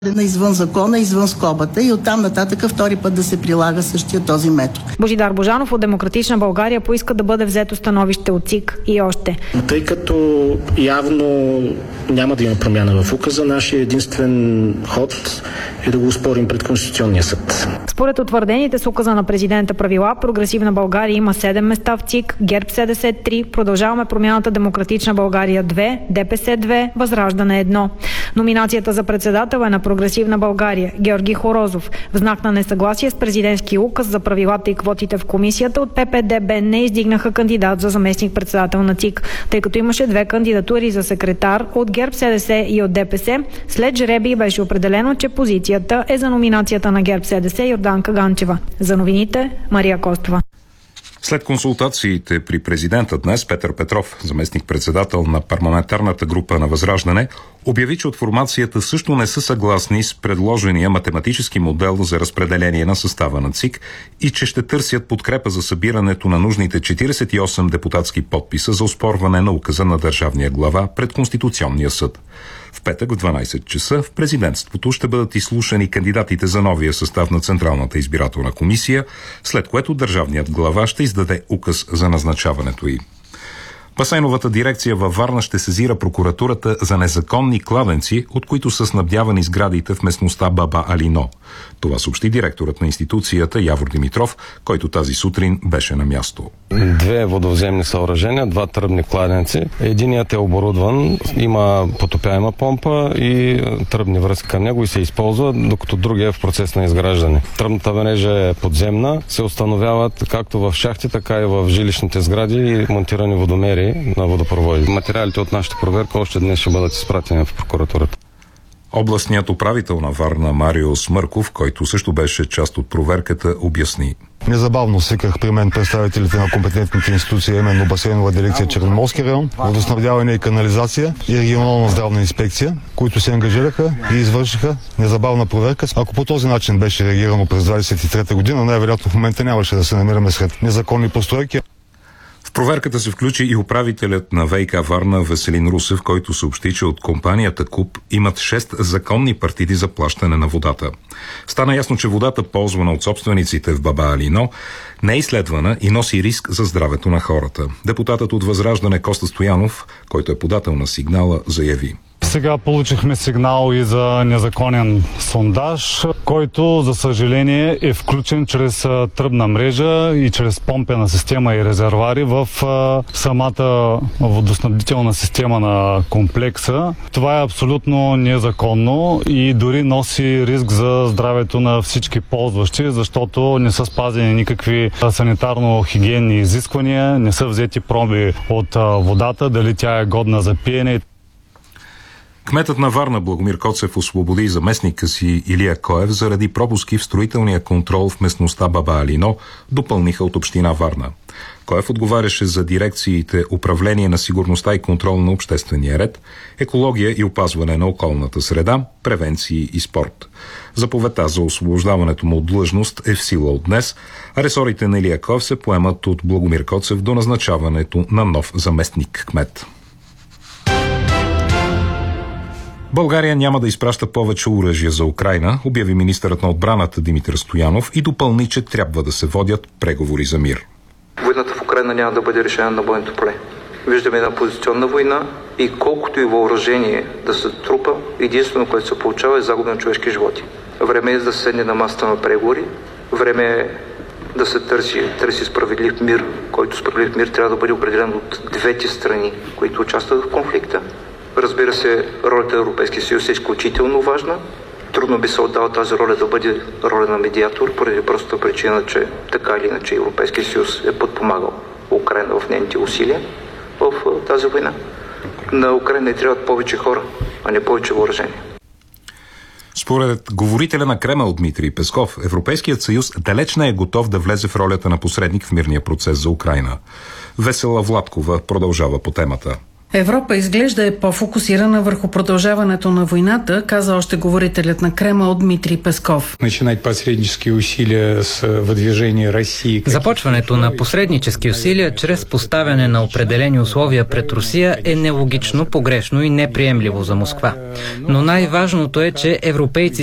извън закона, извън скобата и оттам нататък втори път да се прилага същия този метод. Божидар Божанов от Демократична България поиска да бъде взето становище от ЦИК и още. Тъй като явно няма да има промяна в указа, нашия единствен ход е да го оспорим пред Конституционния съд. Според утвърдените с указа на президента правила, Прогресивна България има 7 места в ЦИК, ГЕРБ-СДС 3, Продължаваме промяната Демократична България 2, ДПС 2, Възраждане 1. Номинацията за председател е на Прогресивна България Георги Хорозов. В знак на несъгласие с президентския указ за правилата и квотите в комисията, от ППДБ не издигнаха кандидат за заместник-председател на ЦИК, тъй като имаше 2 кандидатури за секретар от ГЕРБ-СДС и от ДПС. След жребий беше определено, че позицията е за номинацията на ГЕРБ-СДС Йорданка Ганчева. За новините Мария Костова. След консултациите при президента днес, Петър Петров, заместник-председател на парламентарната група на Възраждане, обяви, че от формацията също не са съгласни с предложения математически модел за разпределение на състава на ЦИК и че ще търсят подкрепа за събирането на нужните 48 депутатски подписа за оспорване на указа на държавния глава пред Конституционния съд. В петък в 12 часа в президентството ще бъдат изслушани кандидатите за новия състав на Централната избирателна комисия, след което държавният глава ще издаде указ за назначаването й. Басейновата дирекция във Варна ще сезира прокуратурата за незаконни кладенци, от които са снабдявани сградите в местността Баба Алино. Това съобщи директорът на институцията Явор Димитров, който тази сутрин беше на място. 2 водовземни съоръжения, 2 тръбни кладенци. Единият е оборудван, има потопяема помпа и тръбни връзки към него и се използва, докато другия е в процес на изграждане. Тръбната мрежа е подземна, се установяват както в шахти, така и в жилищните сгради и монтирани водомери на водопроводи. Материалите от нашата проверка още днес ще бъдат изпратени в прокуратурата. Областният управител на Варна Марио Смърков, който също беше част от проверката, обясни. Незабавно свиках при мен представителите на компетентните институции, именно Басейнова дирекция Черноморски район, водоснабдяване и канализация и регионална здравна инспекция, които се ангажираха и извършиха незабавна проверка. Ако по този начин беше реагирано през 23-та година, най-вероятно в момента нямаше да се намираме сред незаконни постройки. В проверката се включи и управителят на ВиК Варна Веселин Русев, който съобщи, че от компанията КУП имат 6 законни партиди за плащане на водата. Стана ясно, че водата, ползвана от собствениците в Баба Алино, не е изследвана и носи риск за здравето на хората. Депутатът от Възраждане Коста Стоянов, който е подател на сигнала, заяви. Сега получихме сигнал и за незаконен сондаж, който, за съжаление, е включен чрез тръбна мрежа и чрез помпена система и резервари в самата водоснабдителна система на комплекса. Това е абсолютно незаконно и дори носи риск за здравето на всички ползващи, защото не са спазени никакви санитарно-хигиенни изисквания, не са взети проби от водата, дали тя е годна за пиене. Кметът на Варна Благомир Коцев освободи заместника си Илия Коев заради пропуски в строителния контрол в местността Баба Алино, допълниха от община Варна. Коев отговаряше за дирекциите управление на сигурността и контрол на обществения ред, екология и опазване на околната среда, превенции и спорт. Заповедта за освобождаването му от длъжност е в сила от днес, а ресорите на Илия Коев се поемат от Благомир Коцев до назначаването на нов заместник кмет. България няма да изпраща повече оръжие за Украйна, обяви министърът на отбраната Димитър Стоянов и допълни, че трябва да се водят преговори за мир. Войната в Украйна няма да бъде решена на бойното поле. Виждаме една позиционна война и колкото и въоръжение да се трупа, единствено, което се получава е загуба на човешки животи. Време е да се седне на масата на преговори, време е да се търси справедлив мир, който справедлив мир трябва да бъде определен от двете страни, които участват в конфликта. Разбира се, ролята на Европейския съюз е изключително важна. Трудно би се отдала тази роля да бъде роля на медиатор, поради простата причина, че така или иначе Европейския съюз е подпомагал Украйна в нейните усилия в тази война. На Украйна не трябват повече хора, а не повече въоръжение. Според говорителя на Кремъл Дмитрий Песков, Европейският съюз далеч не е готов да влезе в ролята на посредник в мирния процес за Украйна. Весела Владкова продължава по темата. Европа изглежда е по-фокусирана върху продължаването на войната, каза още говорителят на Кремъл Дмитрий Песков. Започването на посреднически усилия чрез поставяне на определени условия пред Русия е нелогично, погрешно и неприемливо за Москва. Но най-важното е, че европейци